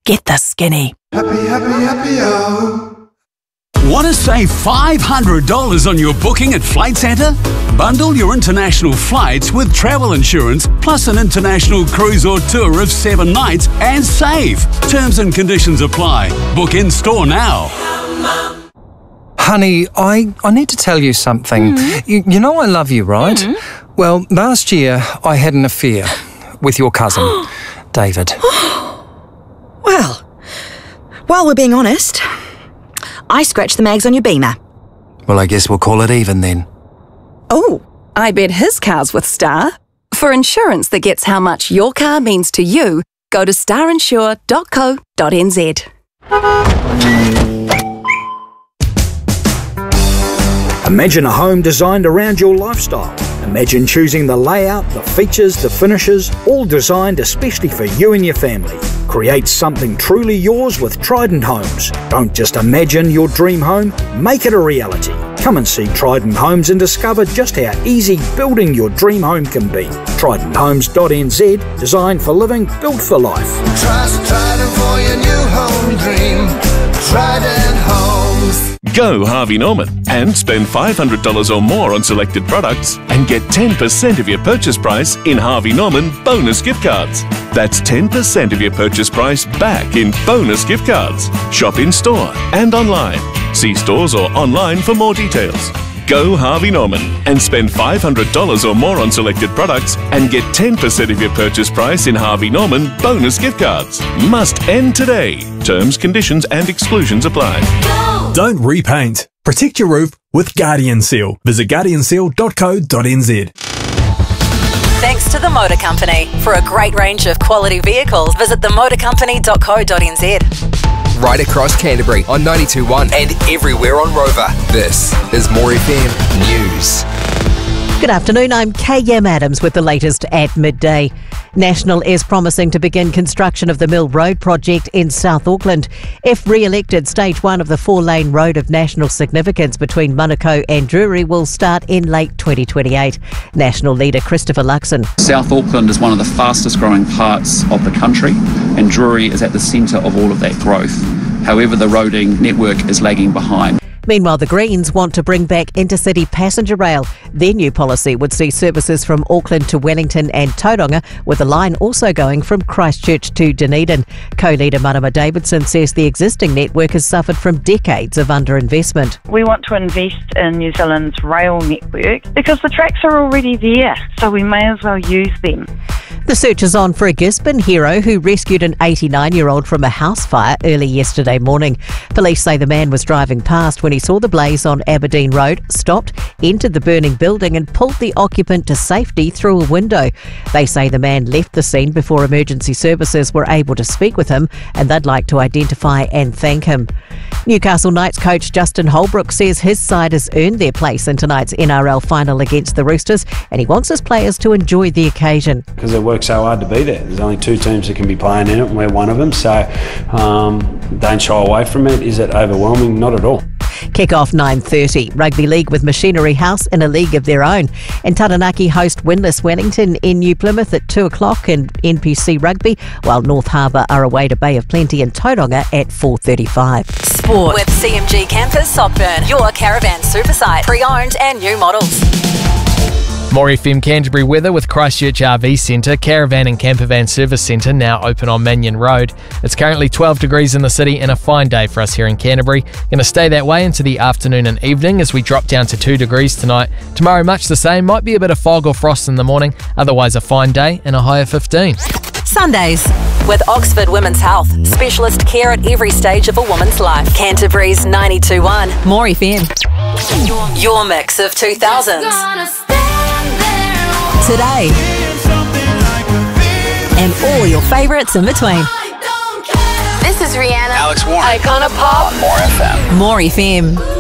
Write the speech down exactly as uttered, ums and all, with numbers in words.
Get the skinny. Happy, happy, happy, oh. Want to save five hundred dollars on your booking at Flight Centre? Bundle your international flights with travel insurance plus an international cruise or tour of seven nights and save. Terms and conditions apply. Book in store now. Honey, I, I need to tell you something. Mm. You, you know I love you, right? Mm. Well, last year I had an affair with your cousin, David. Well, while we're being honest, I scratched the mags on your Beamer. Well, I guess we'll call it even then. Oh, I bet his car's with Star. For insurance that gets how much your car means to you, go to star insure dot co dot n z. Imagine a home designed around your lifestyle. Imagine choosing the layout, the features, the finishes, all designed especially for you and your family. Create something truly yours with Trident Homes. Don't just imagine your dream home, make it a reality. Come and see Trident Homes and discover just how easy building your dream home can be. trident homes dot n z, designed for living, built for life. Trust Trident for your new home dream. Trident Homes. Go Harvey Norman and spend five hundred dollars or more on selected products and get ten percent of your purchase price in Harvey Norman bonus gift cards. That's ten percent of your purchase price back in bonus gift cards. Shop in store and online. See stores or online for more details. Go Harvey Norman and spend five hundred dollars or more on selected products and get ten percent of your purchase price in Harvey Norman bonus gift cards. Must end today. Terms, conditions and exclusions apply. Don't repaint. Protect your roof with Guardian Seal. Visit guardian seal dot co dot n z. Thanks to the Motor Company. For a great range of quality vehicles, visit the motor company dot co dot n z. Right across Canterbury on ninety-two point one and everywhere on Rover. This is More F M News. Good afternoon, I'm K M Adams with the latest at midday. National is promising to begin construction of the Mill Road project in South Auckland. If re-elected, stage one of the four-lane road of national significance between Manukau and Drury will start in late twenty twenty-eight. National leader Christopher Luxon. South Auckland is one of the fastest growing parts of the country and Drury is at the centre of all of that growth. However, the roading network is lagging behind. Meanwhile, the Greens want to bring back intercity passenger rail. Their new policy would see services from Auckland to Wellington and Tauranga, with the line also going from Christchurch to Dunedin. Co-leader Marama Davidson says the existing network has suffered from decades of underinvestment. We want to invest in New Zealand's rail network because the tracks are already there, so we may as well use them. The search is on for a Gisborne hero who rescued an eighty-nine-year-old from a house fire early yesterday morning. Police say the man was driving past when he saw the blaze on Aberdeen Road, stopped, entered the burning building and pulled the occupant to safety through a window. They say the man left the scene before emergency services were able to speak with him, and they'd like to identify and thank him. Newcastle Knights coach Justin Holbrook says his side has earned their place in tonight's N R L final against the Roosters, and he wants his players to enjoy the occasion. Because it works so hard to be there. There's only two teams that can be playing in it, and we're one of them, so um, don't shy away from it. Is it overwhelming? Not at all. Kick-off nine thirty. Rugby League with Machinery House in a league of their own. And Taranaki host winless Wellington in New Plymouth at two o'clock in N P C Rugby, while North Harbour are away to Bay of Plenty and Tauranga at four thirty-five. Sport with C M G Campers Sockburn, your caravan super site, pre-owned and new models. More F M Canterbury weather with Christchurch R V Centre, Caravan and Campervan Service Centre now open on Mannion Road. It's currently twelve degrees in the city and a fine day for us here in Canterbury. Going to stay that way into the afternoon and evening as we drop down to two degrees tonight. Tomorrow much the same, might be a bit of fog or frost in the morning, otherwise a fine day and a high of fifteen. Sundays with Oxford Women's Health, specialist care at every stage of a woman's life. Canterbury's ninety-two point one, More F M. Your mix of two thousands. Today and all your favourites in between. This is Rihanna. Alex Warren. Icona Pop. On More F M. More F M.